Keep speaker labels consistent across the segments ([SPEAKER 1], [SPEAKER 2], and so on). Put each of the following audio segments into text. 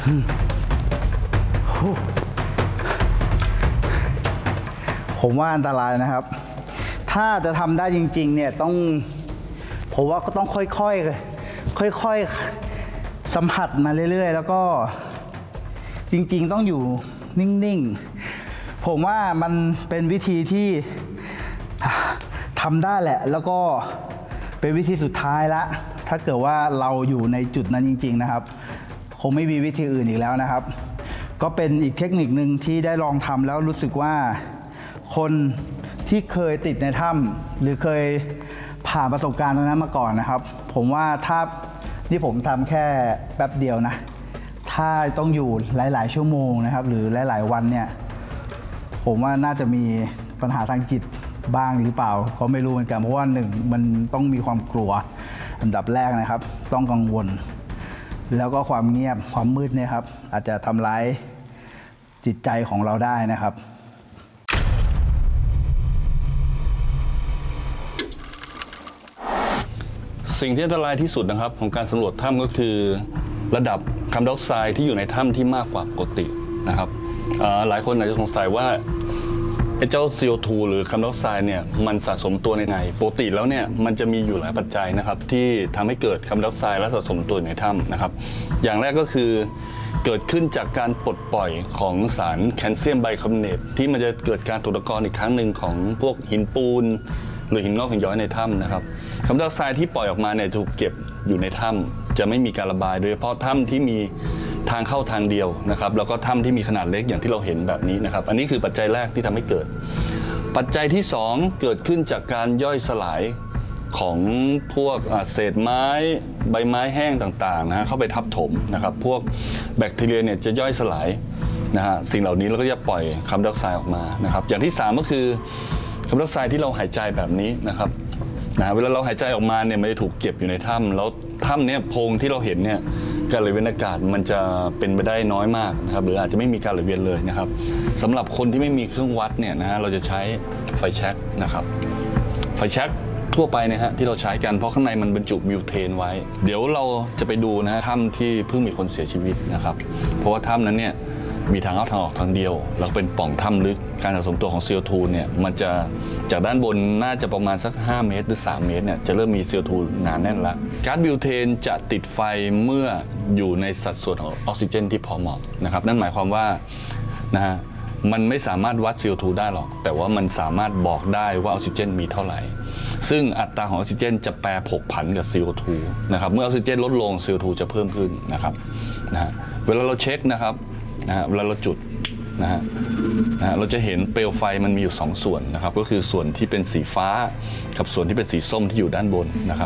[SPEAKER 1] ผมว่าอันตรายนะครับถ้าจะทำได้จริงๆเนี่ยต้องผมว่าก็ต้องค่อยๆสัมผัสมาเรื่อยๆแล้วก็จริงๆต้องอยู่นิ่งๆผมว่ามันเป็นวิธีที่ทำได้แหละแล้วก็เป็นวิธีสุดท้ายละถ้าเกิดว่าเราอยู่ในจุดนั้นจริงๆนะครับคงไม่มีวิธีอื่นอีกแล้วนะครับก็เป็นอีกเทคนิคหนึ่งที่ได้ลองทำแล้วรู้สึกว่าคนที่เคยติดในถ้ำหรือเคยผ่านประสบการณ์ตรงนั้นมาก่อนนะครับผมว่าถ้านี่ผมทำแค่แป๊บเดียวนะถ้าต้องอยู่หลายๆชั่วโมงนะครับหรือหลายๆวันเนี่ยผมว่าน่าจะมีปัญหาทางจิตบ้างหรือเปล่าก็ไม่รู้เหมือนกันเพราะว่าหนึ่งมันต้องมีความกลัวอันดับแรกนะครับต้องกังวลแล้วก็ความเงียบความมืดเนี่ยครับอาจจะทำร้ายจิตใจของเราได้นะครับ
[SPEAKER 2] สิ่งที่อันตรายที่สุดนะครับของการสำรวจถ้ำก็คือระดับคาร์บอนไดออกไซด์ที่อยู่ในถ้ำที่มากกว่าปกตินะครับหลายคนอาจจะสงสัยว่าเจ้า CO2 หรือคาร์บอนไดออกไซด์เนี่ยมันสะสมตัวในปกติแล้วเนี่ยมันจะมีอยู่หลายปัจจัยนะครับที่ทำให้เกิดคาร์บอนไดออกไซด์และสะสมตัวในถ้ำนะครับอย่างแรกก็คือเกิดขึ้นจากการปลดปล่อยของสารแคลเซียมไบคาร์บอเนตที่มันจะเกิดการตกตะกอนอีกครั้งหนึ่งของพวกหินปูนหรือหินงอกหินย้อยในถ้ำนะครับคาร์บอนไดออกไซด์ที่ปล่อยออกมาเนี่ยถูกเก็บอยู่ในถ้ำจะไม่มีการระบายโดยเฉพาะถ้ำที่มีทางเข้าทางเดียวนะครับแล้วก็ถ้ำที่มีขนาดเล็กอย่างที่เราเห็นแบบนี้นะครับอันนี้คือปัจจัยแรกที่ทำให้เกิดปัจจัยที่2เกิดขึ้นจากการย่อยสลายของพวกเศษไม้ใบไม้แห้งต่างๆนะฮะเข้าไปทับถมนะครับพวกแบคทีเรียเนี่ยจะย่อยสลายนะฮะสิ่งเหล่านี้แล้วก็จะปล่อยคาร์บอนไดออกไซด์ออกมานะครับอย่างที่3ก็คือคาร์บอนไดออกไซด์ที่เราหายใจแบบนี้นะครับเวลาเราหายใจออกมาเนี่ยมันจะถูกเก็บอยู่ในถ้ำแล้วถ้ำเนี่ยโพรงที่เราเห็นเนี่ยการไหลเวียนอากาศมันจะเป็นไปได้น้อยมากนะครับหรืออาจจะไม่มีการไหลเวียนเลยนะครับสำหรับคนที่ไม่มีเครื่องวัดเนี่ยนะฮะเราจะใช้ไฟแช็กนะครับไฟแช็กทั่วไปนะฮะที่เราใช้กันเพราะข้างในมันบรรจุบิวเทนไว้เดี๋ยวเราจะไปดูนะฮะถ้ำที่เพิ่งมีคนเสียชีวิตนะครับเพราะว่าถ้ำนั้นเนี่ยมีทางเข้าทางออกทางเดียวแล้วเป็นปล่องถ้ำลึกการสะสมตัวของ CO2 เนี่ยมันจะจากด้านบนน่าจะประมาณสัก5 เมตรหรือ3 เมตรเนี่ยจะเริ่มมี CO2 หนาแน่นแล้วก๊าซบิวเทนจะติดไฟเมื่ออยู่ในสัดส่วนของออกซิเจนที่พอเหมาะนะครับนั่นหมายความว่านะฮะมันไม่สามารถวัด CO2 ได้หรอกแต่ว่ามันสามารถบอกได้ว่าออกซิเจนมีเท่าไหร่ซึ่งอัตราของออกซิเจนจะแปรผกผันกับ CO2 นะครับเมื่อออกซิเจนลดลง CO2 จะเพิ่มขึ้นนะครับเวลาเราเช็คนะครับเวลาเราจุดเราจะเห็นเปลวไฟมันมีอยู่2ส่วนนะครับก็คือส่วนที่เป็นสีฟ้ากับส่วนที่เป็นสีส้มที่อยู่ด้านบนนะครับ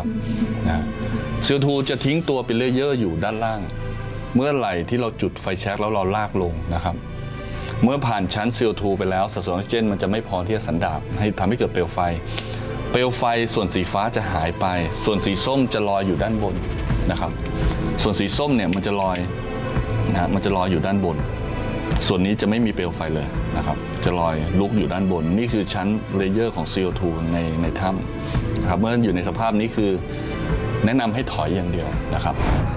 [SPEAKER 2] CO2 จะทิ้งตัวเป็นเลเยอร์อยู่ด้านล่างเมื่อไหร่ที่เราจุดไฟแช็กแล้วเราลากลงนะครับเมื่อผ่านชั้น CO2 ไปแล้วสัดส่วนออกซิเจนมันจะไม่พอที่จะสันดาปให้ทำให้เกิดเปลวไฟส่วนสีฟ้าจะหายไปส่วนสีส้มจะลอยอยู่ด้านบนนะครับส่วนสีส้มเนี่ยมันจะลอยอยู่ด้านบนส่วนนี้จะไม่มีเปลวไฟเลยนะครับจะลอยลุกอยู่ด้านบนนี่คือชั้นเลเยอร์ของ CO2 ในถ้ำนะครับเมื่ออยู่ในสภาพนี้คือแนะนำให้ถอยอย่างเดียวนะครับ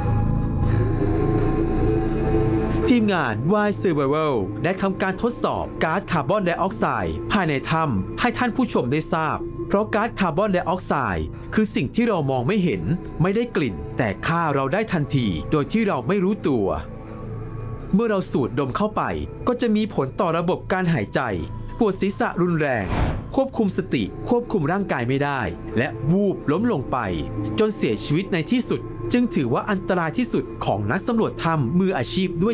[SPEAKER 3] ทีมงาน Y Survival ได้ทำการทดสอบก๊าซคาร์บอนไดออกไซด์ภายในถ้ำให้ท่านผู้ชมได้ทราบเพราะก๊าซคาร์บอนไดออกไซด์คือสิ่งที่เรามองไม่เห็นไม่ได้กลิ่นแต่ฆ่าเราได้ทันทีโดยที่เราไม่รู้ตัวเมื่อเราสูดดมเข้าไปก็จะมีผลต่อระบบการหายใจปวดศีรษะรุนแรงควบคุมสติควบคุมร่างกายไม่ได้และวูบล้มลงไปจนเสียชีวิตในที่สุดจึงถือว่าอันตรายที่สุดของนักสำรวจถ้ำมืออาชีพด้วย